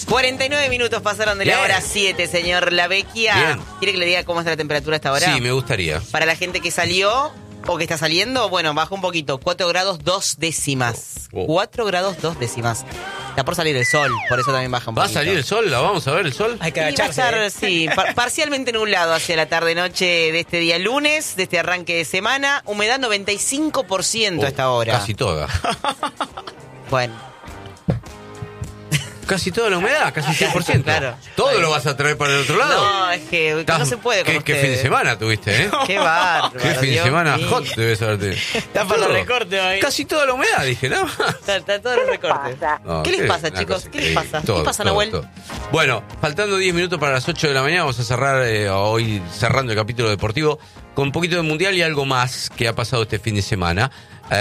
49 minutos pasaron de la hora 7, señor Lavecchia. Bien. ¿Quiere que le diga cómo está la temperatura hasta ahora? Sí, me gustaría. Para la gente que salió o que está saliendo, bueno, bajó un poquito. 4 grados 2 décimas. 4 grados 2 décimas. Está por salir el sol, por eso también baja un ¿Va a poquito. salir el sol? ¿La vamos a ver el sol? Hay que Y va a agacharse. estar, sí, parcialmente nublado hacia la tarde-noche de este día lunes, de este arranque de semana. Humedad 95% a esta hora. Casi toda. Bueno. Casi toda la humedad, casi 100%. Claro. ¿Todo lo vas a traer para el otro lado? No, es que no se puede con ¿Qué fin de ustedes. semana tuviste, eh? Qué bárbaro. ¿Qué fin de Dios semana mío. hot debes haberte? Está para los recortes hoy. Casi toda la humedad, dije, ¿no? Está todos los recortes. No, ¿Qué les pasa, una chicos? cosa ¿Qué les increíble. pasa? Todo, ¿Qué pasa, todo, Nahuel? todo. Bueno, faltando 10 minutos para las 8 de la mañana, vamos a cerrar hoy cerrando el capítulo deportivo con un poquito de mundial y algo más que ha pasado este fin de semana.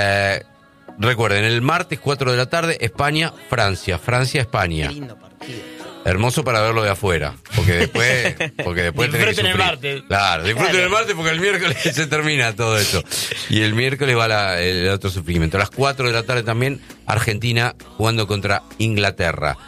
Recuerden, el martes 4 de la tarde, España-Francia. Francia-España. Qué lindo partido. Hermoso para verlo de afuera, porque después tenés que Disfruten el sufrir. martes. Claro, disfruten Claro. el martes porque el miércoles se termina todo eso. Y el miércoles va el otro sufrimiento. A las 4 de la tarde también, Argentina jugando contra Inglaterra.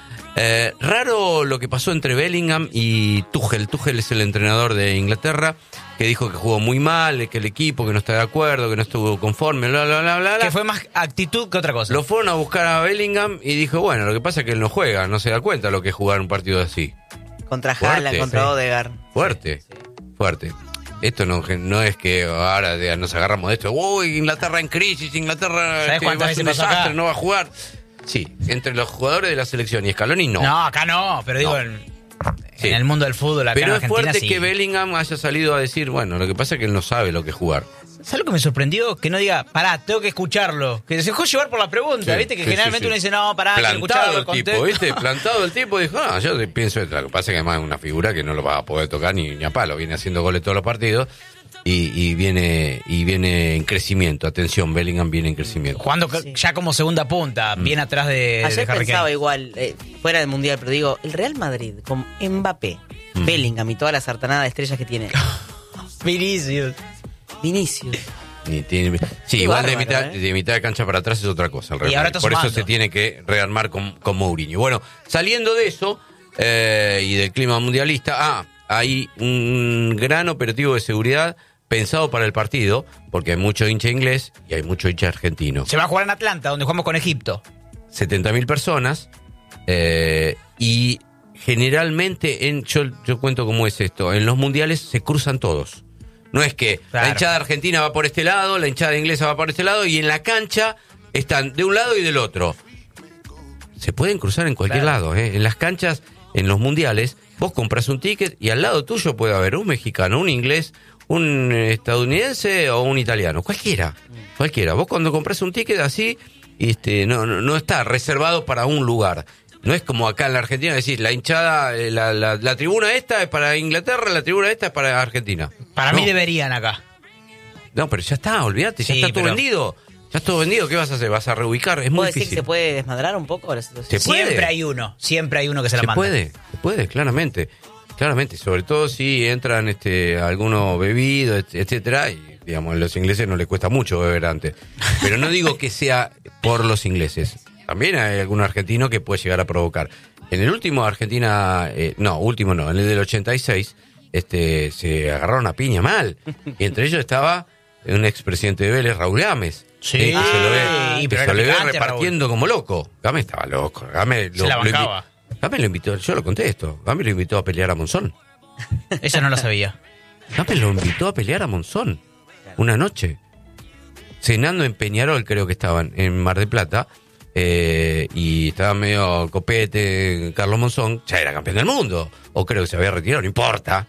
Raro lo que pasó entre Bellingham y Tuchel. Tuchel es el entrenador de Inglaterra, que dijo que jugó muy mal, que el equipo, que no está de acuerdo, que no estuvo conforme, bla, bla, bla, bla. Que fue más actitud que otra cosa. Lo fueron a buscar a Bellingham y dijo, bueno, lo que pasa es que él no juega, no se da cuenta lo que es jugar un partido así. Contra Fuerte, Haaland, contra sí. Odegaard. Fuerte, fuerte. Esto no es que ahora nos agarramos de esto. Uy, Inglaterra en crisis, Inglaterra ¿Sabés cuántas va a ser un veces pasó desastre, acá? no va a jugar. Sí, entre los jugadores de la selección y Scaloni no. No, acá no, pero digo, No. Sí. en el mundo del fútbol acá Pero en es Argentina fuerte sí. que Bellingham haya salido a decir, bueno, lo que pasa es que él no sabe lo que es jugar. ¿Sabes lo que me sorprendió? Que no diga, pará, tengo que escucharlo. Que se dejó llevar por la pregunta, Sí, ¿viste? Que sí, generalmente sí, sí. uno dice, no, pará, quiero Plantado escucharlo. el tipo, ¿viste? Plantado el tipo, dijo, no, yo pienso esto. Lo que pasa es que además es una figura que no lo va a poder tocar ni a palo. Viene haciendo goles todos los partidos y viene en crecimiento. Atención, Bellingham viene en crecimiento. Jugando Sí. ya como segunda punta, bien atrás de Ayer Harry pensaba Kane. igual, fuera del Mundial, pero digo, el Real Madrid con Mbappé, Bellingham y toda la sartanada de estrellas que tiene. Vinicius. Vinicius. Sí, Qué igual bárbaro, de mitad de cancha para atrás es otra cosa. el Real Y ahora Madrid. está Por eso sumando. se tiene que rearmar con Mourinho. Bueno, saliendo de eso y del clima mundialista, hay un gran operativo de seguridad pensado para el partido, porque hay mucho hincha inglés y hay mucho hincha argentino. Se va a jugar en Atlanta, donde jugamos con Egipto. 70.000 personas y generalmente yo cuento cómo es esto, en los mundiales se cruzan todos. No es que Claro. la hinchada argentina va por este lado, la hinchada inglesa va por este lado y en la cancha están de un lado y del otro. Se pueden cruzar en cualquier Claro. lado, ¿eh? En las canchas, en los mundiales, vos compras un ticket y al lado tuyo puede haber un mexicano, un inglés, un estadounidense o un italiano, cualquiera. Vos cuando compras un ticket así, no está reservado para un lugar. No es como acá en la Argentina decís, la hinchada, la tribuna esta es para Inglaterra, la tribuna esta es para Argentina. Para No. mí deberían acá. No, pero ya está, olvídate, ya Sí, está todo pero- vendido. Ya está todo vendido, ¿qué vas a hacer? ¿Vas a reubicar? Es muy ¿Puedo decir que difícil. se puede desmadrar un poco la situación? Se puede. Siempre hay uno que se la Se manda. puede, claramente, sobre todo si entran algunos bebidos, etcétera, y digamos, a los ingleses no les cuesta mucho beber antes. Pero no digo que sea por los ingleses. También hay algún argentino que puede llegar a provocar. En el último Argentina, en el del 86, se agarraron a piña mal. Y entre ellos estaba un expresidente de Vélez, Raúl Gámez. Sí. Que se lo ve, Pero que era se lo ve picante, repartiendo como loco. Gámez estaba loco. Gámez Se la bancaba. Gámez lo invitó, yo lo conté esto. Gámez lo invitó a pelear a Monzón. Eso no lo sabía. Gámez lo invitó a pelear a Monzón. Una noche. Cenando en Peñarol, creo que estaban, en Mar del Plata. Y estaba medio copete Carlos Monzón. Ya era campeón del mundo. O creo que se había retirado, no importa.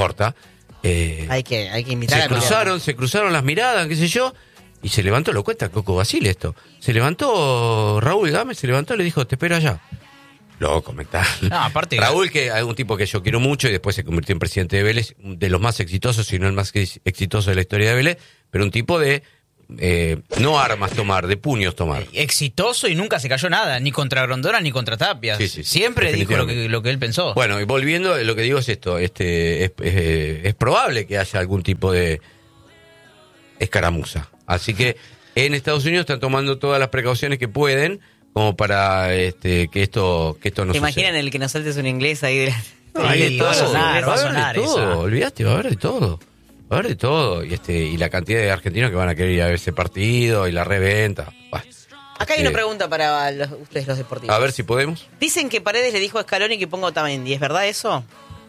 Hay que invitar a pelear. Se cruzaron las miradas, qué sé yo. Y se levantó, lo cuenta Coco Basile esto. Se levantó Raúl Gámez, se levantó y le dijo, te espero allá. Loco, mental. No, aparte. Raúl, que es un tipo que yo quiero mucho y después se convirtió en presidente de Vélez, de los más exitosos, si no el más exitoso de la historia de Vélez, pero un tipo de no armas tomar, de puños tomar. Exitoso y nunca se cayó nada, ni contra Grondona ni contra Tapia. Sí, sí, Siempre dijo definitivamente. lo que él pensó. Bueno, y volviendo, lo que digo es esto, es probable que haya algún tipo de escaramuza. Así que en Estados Unidos están tomando todas las precauciones que pueden como para que esto no ¿Te suceda. imaginan el que nos saltes un inglés ahí de la... No, hay de Sí, todo, va a sonar va a haber de todo, esa. olvídate, va a haber de todo. Va a haber de todo. Y la cantidad de argentinos que van a querer ir a ver ese partido y la reventa. Bah. Acá hay una pregunta para ustedes, los deportivos. A ver si podemos. Dicen que Paredes le dijo a Scaloni que ponga Otamendi, ¿es verdad eso?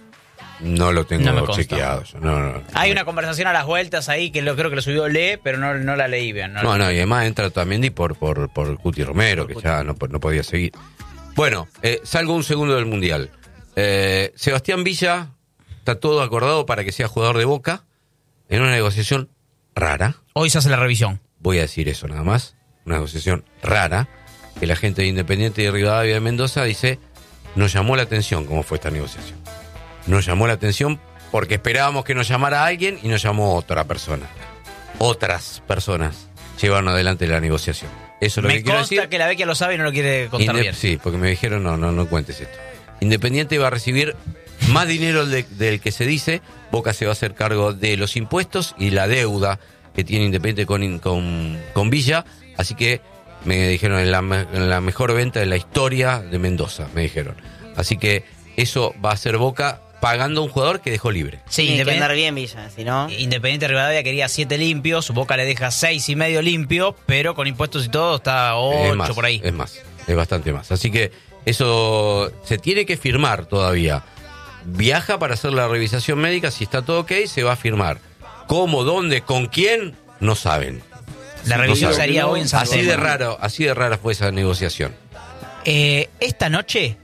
No lo No tengo me consta. chequeado. No. Hay una conversación a las vueltas ahí que creo que lo subió Lee, pero no la leí bien. No, y además entra Otamendi por Cuti Romero, que ya no podía seguir. Bueno, salgo un segundo del Mundial. Sebastián Villa está todo acordado para que sea jugador de Boca en una negociación rara. Hoy se hace la revisión. Voy a decir eso nada más. Una negociación rara, que la gente de Independiente y de Rivadavia de Mendoza dice, nos llamó la atención cómo fue esta negociación. Nos llamó la atención porque esperábamos que nos llamara alguien y nos llamó otra persona. Otras personas llevaron adelante la negociación. Eso es lo Me que quiero consta decir. que la Vecchia lo sabe y no lo quiere contar bien. Sí, porque me dijeron, no cuentes esto. Independiente va a recibir más dinero del que se dice. Boca se va a hacer cargo de los impuestos y la deuda que tiene Independiente con Villa. Así que me dijeron, en la mejor venta de la historia de Mendoza, me dijeron. Así que eso va a ser Boca pagando a un jugador que dejó libre. Sí, Tiene que andar bien Villa, si no... Independiente Rivadavia quería 7 limpios, Boca le deja 6,5 limpios, pero con impuestos y todo está 8 por ahí. Es más, es bastante más. Así que eso se tiene que firmar todavía. Viaja para hacer la revisación médica, si está todo ok, se va a firmar. ¿Cómo, dónde, con quién? No saben. La revisión No se saben. haría hoy en San Así Telmo. de rara fue esa negociación. Esta noche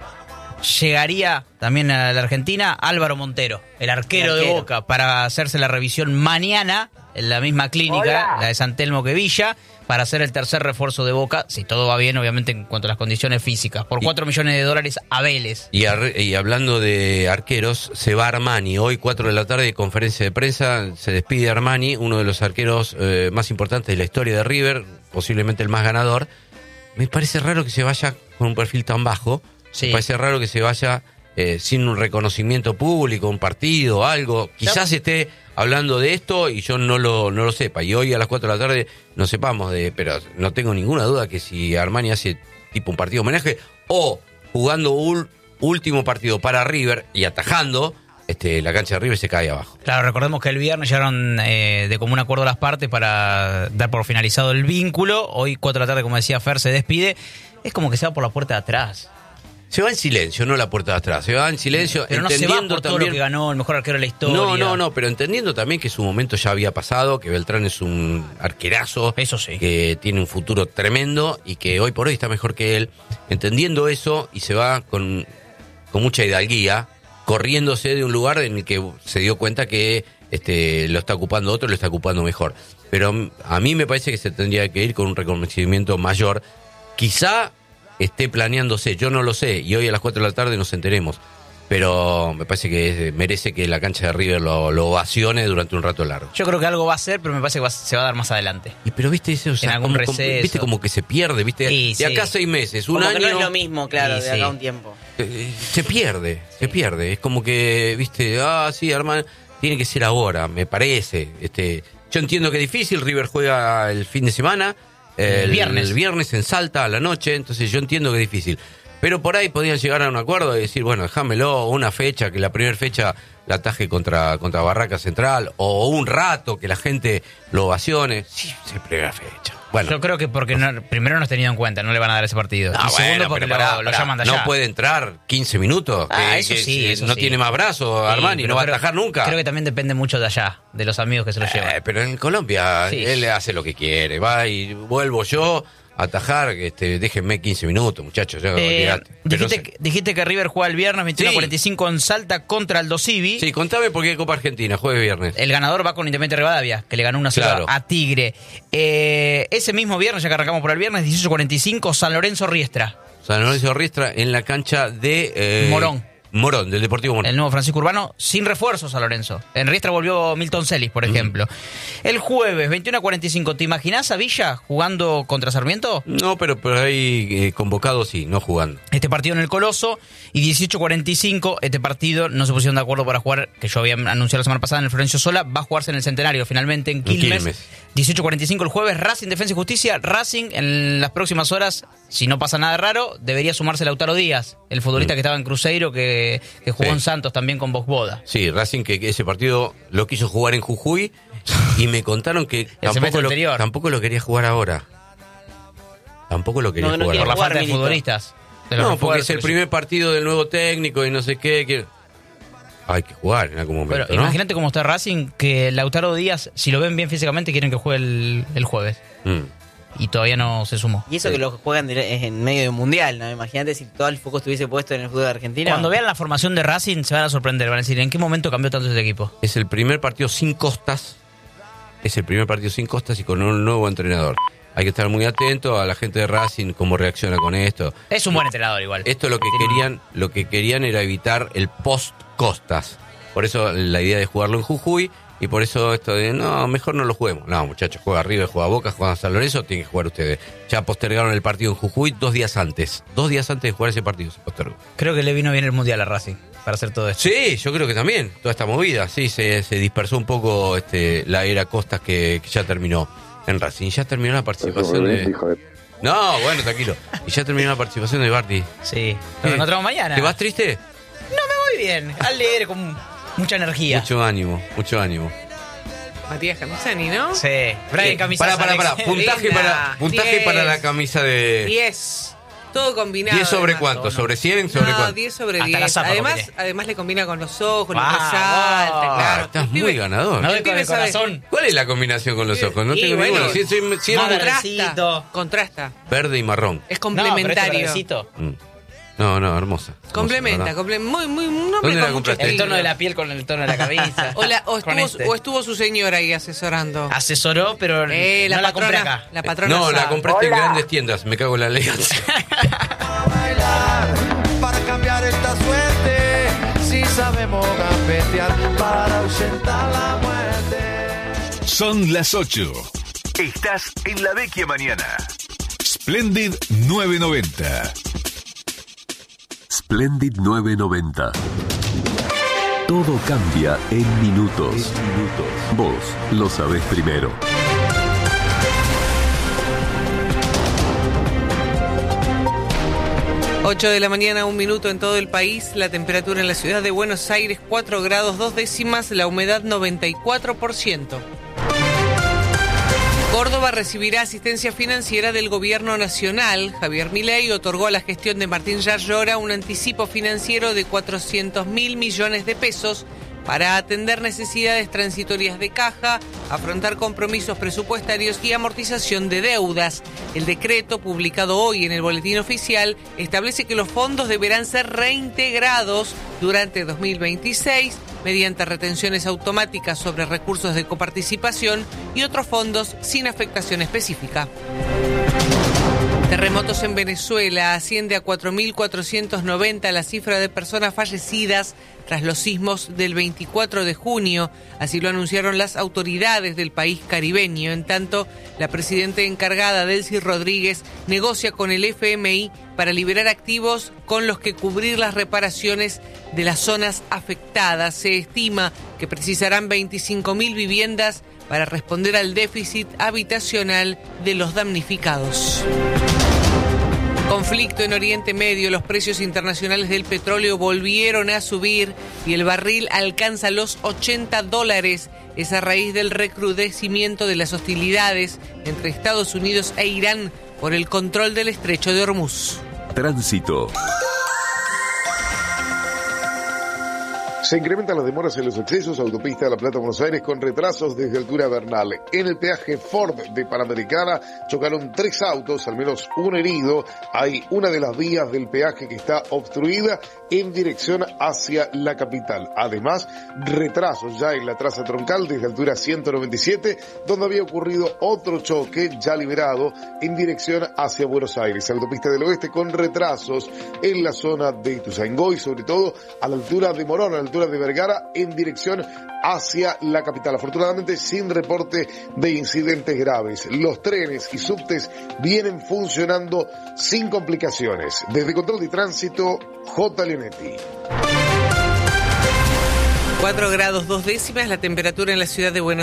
llegaría también a la Argentina Álvaro Montero, el arquero de Boca, para hacerse la revisión mañana en la misma clínica, la de San Telmo que Villa, para hacer el tercer refuerzo de Boca, si todo va bien, obviamente, en cuanto a las condiciones físicas, por $4 millones a Vélez. Y hablando de arqueros, se va Armani. Hoy, 4 de la tarde, conferencia de prensa, se despide Armani, uno de los arqueros más importantes de la historia de River, posiblemente el más ganador. Me parece raro que se vaya con un perfil tan bajo. Sí. Me parece raro que se vaya sin un reconocimiento público, un partido, algo. Quizás esté hablando de esto y yo no lo sepa. Y hoy a las 4 de la tarde no sepamos pero no tengo ninguna duda que si Armani hace tipo un partido homenaje o jugando un último partido para River y atajando, la cancha de River se cae abajo. Claro, recordemos que el viernes llegaron de común acuerdo las partes para dar por finalizado el vínculo. Hoy, 4 de la tarde, como decía Fer, se despide. Es como que se va por la puerta de atrás. Se va en silencio, no la puerta de atrás. Se va en silencio, Pero no se va entendiendo por todo también lo que ganó, el mejor arquero de la historia. No, pero entendiendo también que su momento ya había pasado, que Beltrán es un arquerazo, Eso sí. que tiene un futuro tremendo y que hoy por hoy está mejor que él. Entendiendo eso, y se va con mucha hidalguía, corriéndose de un lugar en el que se dio cuenta que lo está ocupando otro, lo está ocupando mejor. Pero a mí me parece que se tendría que ir con un reconocimiento mayor. Quizá esté planeándose, yo no lo sé, y hoy a las 4 de la tarde nos enteremos. Pero me parece que merece que la cancha de River lo ovacione durante un rato largo. Yo creo que algo va a ser, pero me parece que se va a dar más adelante. Pero viste eso, o sea, En algún receso. viste como que se pierde, viste, Sí, de acá sí. 6 meses, un Como año. que no es lo mismo, claro, Sí, de acá sí. a un tiempo. Se pierde. Es como que, viste, sí, hermano, tiene que ser ahora, me parece. Yo entiendo que es difícil, River juega el fin de semana, el viernes en Salta a la noche, entonces yo entiendo que es difícil. Pero por ahí podían llegar a un acuerdo y decir, bueno, déjamelo una fecha, que la primera fecha la ataje contra Barraca Central, o un rato que la gente lo ovacione. Sí, primera fecha. Bueno. Yo creo que porque primero no has tenido en cuenta, no le van a dar ese partido. Y segundo porque lo llaman de allá. No puede entrar 15 minutos. Eso sí, eso no sí. tiene más brazos, Armani, no va a atajar nunca. Creo que también depende mucho de allá, de los amigos que se lo llevan. Pero en Colombia Sí. él hace lo que quiere. Va y vuelvo yo a atajar, déjenme 15 minutos, muchachos. Olvidate. Pero Dijiste que River juega el viernes 21:45 en Salta contra Aldo Civi. sí, contame por qué Copa Argentina, jueves viernes. El ganador va con Independiente Rivadavia, que le ganó 1-0 Claro. a Tigre. Ese mismo viernes, ya que arrancamos por el viernes, 18:45, San Lorenzo Riestra. San Lorenzo Riestra en la cancha de... Morón. Morón, del Deportivo Morón. El nuevo Francisco Urbano, sin refuerzos a Lorenzo. En Riestra volvió Milton Celis, por ejemplo. El jueves, 21:45, ¿te imaginás a Villa jugando contra Sarmiento? No, pero ahí convocado sí, no jugando. Este partido en el Coloso. Y 18:45, este partido no se pusieron de acuerdo para jugar, que yo había anunciado la semana pasada en el Florencio Sola, va a jugarse en el Centenario finalmente en Quilmes. 18:45 el jueves, Racing, Defensa y Justicia. Racing en las próximas horas, si no pasa nada raro, debería sumarse Lautaro Díaz, el futbolista que estaba en Cruzeiro, que jugó en Santos también con Boda. Sí, Racing que ese partido lo quiso jugar en Jujuy y me contaron que tampoco lo quería jugar ahora. Tampoco lo quería jugar por ahora. la falta de futbolistas. No, porque es el primer partido del nuevo técnico y no sé qué. Hay que jugar en algún momento, pero, ¿no? Imagínate cómo está Racing, que Lautaro Díaz, si lo ven bien físicamente, quieren que juegue el jueves. Y todavía no se sumó. Y eso que lo juegan es en medio de un mundial, ¿no? Imagínate si todo el foco estuviese puesto en el fútbol de Argentina. Cuando vean la formación de Racing se van a sorprender, van a decir, ¿en qué momento cambió tanto este equipo? Es el primer partido sin Costas. Y con un nuevo entrenador. Hay que estar muy atento a la gente de Racing, cómo reacciona con esto. Es un buen entrenador igual. Esto lo que querían era evitar el post-Costas. Por eso la idea de jugarlo en Jujuy y por eso esto de, no, mejor no lo juguemos. No, muchachos, juega River, juega Boca, juega San Lorenzo, tienen que jugar ustedes. Ya postergaron el partido en Jujuy 2 días antes. 2 días antes de jugar ese partido se postergó. Creo que le vino bien el Mundial a Racing para hacer todo esto. Sí, yo creo que también, toda esta movida. Sí, se dispersó un poco la era Costas que ya terminó. En Racing ya terminó la participación de... No, bueno, tranquilo. Y ya terminó la participación de Bardi. Sí. Nos encontramos mañana. ¿Te vas triste? No, me voy bien. Al leer con mucha energía. Mucho ánimo. Matías Camisani, ¿no? Sí. Brian Camisani. Para. Puntaje para la camisa de... 10. Todo combinado. ¿10 sobre además, cuánto? ¿Sobre 100? ¿Sobre cuánto? 10 sobre Hasta 10. la zapa Además le combina con los ojos, Wow, los resalta, claro. Estás muy ganador. No doy El con pibe el sabe. corazón. ¿Cuál es la combinación con los ojos? No Y tengo bueno, ninguna. Si era Contrasta. verde y marrón. Es No, pero complementario. este No, hermosa. Complementa, muy, un ¿Dónde hombre la con mucho compraste? El estilo. tono de la piel con el tono de la camisa. O estuvo su señora ahí asesorando. Asesoró, pero no la compré acá. La patrona No, la sabe. compraste en grandes tiendas. Me cago en la elegancia. Para cambiar esta suerte, si sabemos gambetear para ausentar la muerte. Son las 8. Estás en la Vecchia Mañana. Splendid 990. Splendid 990. Todo cambia en minutos. Vos lo sabés primero. Ocho de la mañana, 1 minuto en todo el país. La temperatura en la ciudad de Buenos Aires, 4 grados 2 décimas. La humedad, 94%. Córdoba recibirá asistencia financiera del gobierno nacional. Javier Milei otorgó a la gestión de Martín Yarlora un anticipo financiero de 400.000 millones de pesos para atender necesidades transitorias de caja, afrontar compromisos presupuestarios y amortización de deudas. El decreto, publicado hoy en el Boletín Oficial, establece que los fondos deberán ser reintegrados durante 2026 mediante retenciones automáticas sobre recursos de coparticipación y otros fondos sin afectación específica. Terremotos en Venezuela. Asciende a 4.490 la cifra de personas fallecidas tras los sismos del 24 de junio. Así lo anunciaron las autoridades del país caribeño. En tanto, la presidenta encargada, Delcy Rodríguez, negocia con el FMI para liberar activos con los que cubrir las reparaciones de las zonas afectadas. Se estima que precisarán 25.000 viviendas para responder al déficit habitacional de los damnificados. Conflicto en Oriente Medio. Los precios internacionales del petróleo volvieron a subir y el barril alcanza los $80. Es a raíz del recrudecimiento de las hostilidades entre Estados Unidos e Irán por el control del estrecho de Hormuz. Tránsito. Se incrementan las demoras en los accesos a autopista de La Plata-Buenos Aires con retrasos desde altura Bernal. En el peaje Ford de Panamericana chocaron 3 autos, al menos un herido. Hay una de las vías del peaje que está obstruida en dirección hacia la capital. Además, retrasos ya en la traza troncal desde altura 197, donde había ocurrido otro choque ya liberado en dirección hacia Buenos Aires. Autopista del Oeste con retrasos en la zona de Ituzaingó y sobre todo a la altura de Morón, a la altura de Vergara, en dirección hacia la capital. Afortunadamente sin reporte de incidentes graves. Los trenes y subtes vienen funcionando sin complicaciones. Desde Control de Tránsito, J. Leonetti. 4 grados 2 décimas la temperatura en la ciudad de Buenos